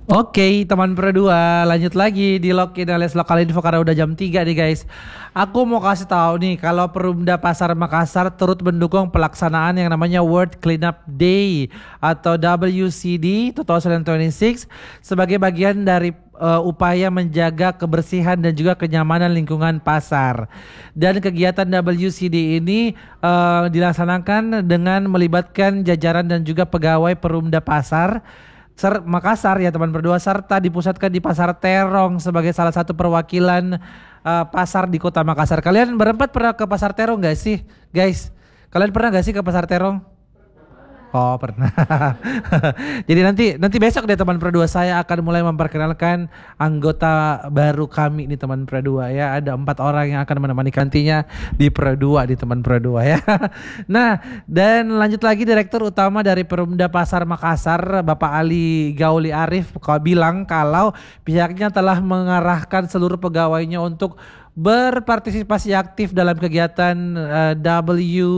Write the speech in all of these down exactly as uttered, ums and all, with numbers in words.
Oke teman berdua, lanjut lagi di login alias lokal info karena udah jam tiga nih guys. Aku mau kasih tahu nih kalau Perumda Pasar Makassar turut mendukung pelaksanaan yang namanya World Cleanup Day atau W C D dua ribu dua puluh enam sebagai bagian dari uh, upaya menjaga kebersihan dan juga kenyamanan lingkungan pasar. Dan kegiatan W C D ini uh, dilaksanakan dengan melibatkan jajaran dan juga pegawai Perumda Pasar Ser Makassar ya teman berdua, serta dipusatkan di Pasar Terong sebagai salah satu perwakilan uh, pasar di Kota Makassar. Kalian berempat pernah ke Pasar Terong gak sih guys? Kalian pernah gak sih ke Pasar Terong? Oh pernah. Jadi nanti nanti besok deh teman berdua, saya akan mulai memperkenalkan anggota baru kami nih teman berdua ya. Ada empat orang yang akan menemani kantinya di Perdua di teman berdua ya. Nah dan lanjut lagi, Direktur Utama dari Perumda Pasar Makassar Bapak Ali Gauli Arif kau bilang kalau pihaknya telah mengarahkan seluruh pegawainya untuk berpartisipasi aktif dalam kegiatan uh, W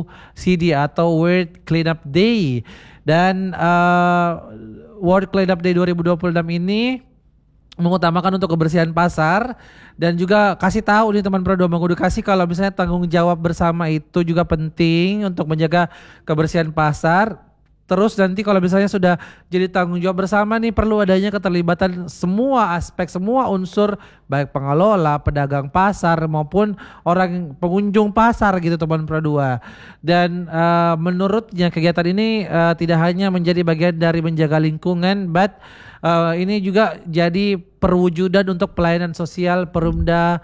C D atau World Cleanup Day. Dan uh, World Cleanup Day dua ribu dua puluh enam ini mengutamakan untuk kebersihan pasar dan juga kasih tahu nih teman Prodo, mengedukasi kalau misalnya tanggung jawab bersama itu juga penting untuk menjaga kebersihan pasar. Terus nanti kalau misalnya sudah jadi tanggung jawab bersama nih, perlu adanya keterlibatan semua aspek, semua unsur, baik pengelola, pedagang pasar maupun orang pengunjung pasar gitu teman Produa. Dan uh, menurutnya kegiatan ini uh, tidak hanya menjadi bagian dari menjaga lingkungan, but uh, ini juga jadi perwujudan untuk pelayanan sosial Perumda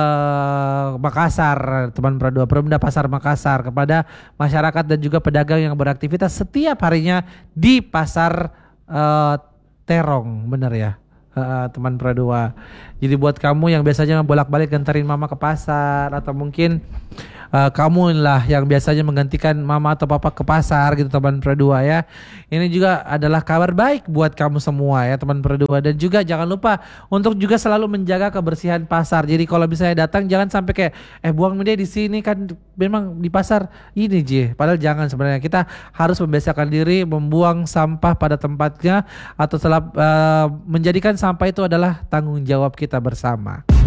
uh, Makassar, teman Produa, Perumda Pasar Makassar kepada masyarakat dan juga pedagang yang beraktivitas setiap harinya di Pasar uh, Terong, benar ya uh, teman Produa. Jadi buat kamu yang biasanya bolak-balik nganterin mama ke pasar, atau mungkin Uh, kamu lah yang biasanya menggantikan mama atau papa ke pasar gitu teman Perdua ya. Ini juga adalah kabar baik buat kamu semua ya teman Perdua. Dan juga jangan lupa untuk juga selalu menjaga kebersihan pasar. Jadi kalau misalnya datang jangan sampai kayak eh buang media di sini kan memang di pasar ini J. Padahal jangan, sebenarnya kita harus membiasakan diri membuang sampah pada tempatnya atau setelah uh, menjadikan sampah itu adalah tanggung jawab kita bersama.